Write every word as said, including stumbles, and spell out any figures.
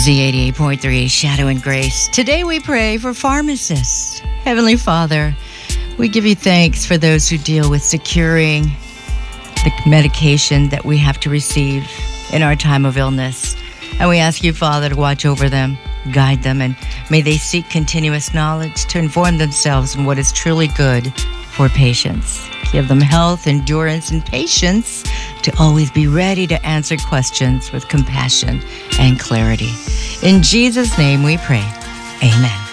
Z eighty-eight point three, Shadow and Grace. Today we pray for pharmacists. Heavenly Father, we give you thanks for those who deal with securing the medication that we have to receive in our time of illness. And we ask you, Father, to watch over them, guide them, and may they seek continuous knowledge to inform themselves in what is truly good for patients. Give them health, endurance, and patience to always be ready to answer questions with compassion and clarity. In Jesus' name we pray. Amen.